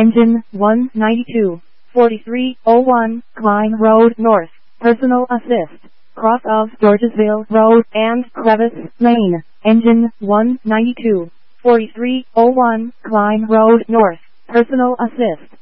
Engine 192, 4301, Klein Road North, Personal Assist, cross of Georgesville Road and Crevice Lane. Engine 192, 4301, Klein Road North, Personal Assist.